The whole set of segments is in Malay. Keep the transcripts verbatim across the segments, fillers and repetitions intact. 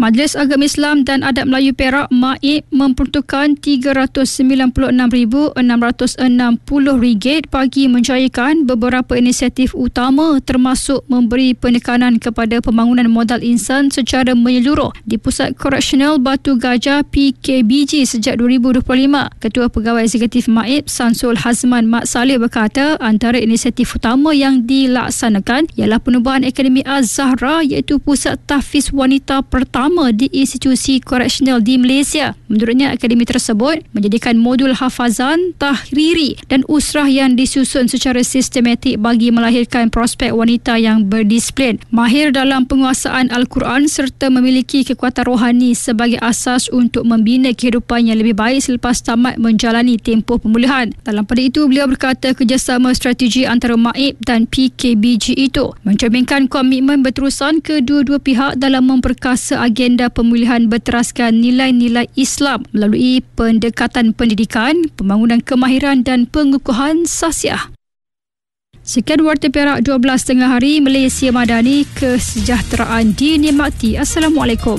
Majlis Agama Islam dan Adat Melayu Perak M A I P memperuntukkan tiga ratus sembilan puluh enam ribu enam ratus enam puluh ringgit bagi menjayakan beberapa inisiatif utama termasuk memberi penekanan kepada pembangunan modal insan secara menyeluruh di Pusat Koreksional Batu Gajah P K B G sejak dua ribu dua puluh lima. Ketua Pegawai Eksekutif M A I P Samsul Hazman Mat Saleh berkata antara inisiatif utama yang dilaksanakan ialah penubuhan Akademi Az-Zahra iaitu pusat tahfiz wanita pertama di institusi koreksional di Malaysia. Menurutnya, akademi tersebut menjadikan modul hafazan, tahriri dan usrah yang disusun secara sistematik bagi melahirkan prospek wanita yang berdisiplin, mahir dalam penguasaan Al-Quran serta memiliki kekuatan rohani sebagai asas untuk membina kehidupan yang lebih baik selepas tamat menjalani tempoh pemulihan. Dalam pada itu, beliau berkata kerjasama strategi antara M A I P dan P K B G itu mencerminkan komitmen berterusan kedua-dua pihak dalam memperkasa agenda pemulihan berteraskan nilai-nilai Islam melalui pendekatan pendidikan, pembangunan kemahiran dan pengukuhan sasiah. Sekian Warta Perak dua belas tengah hari, Malaysia Madani, kesejahteraan dinikmati. Assalamualaikum.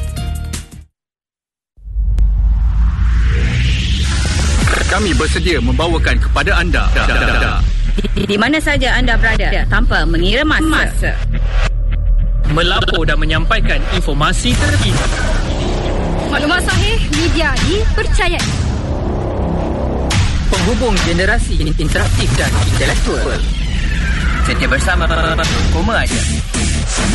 Kami bersedia membawakan kepada anda di, di mana saja anda berada tanpa mengira masa. masa. Melapor dan menyampaikan informasi terkini. Maklumat sahih, media dipercayai. Penghubung generasi interaktif dan intelektual. Setia bersama Koma Aja.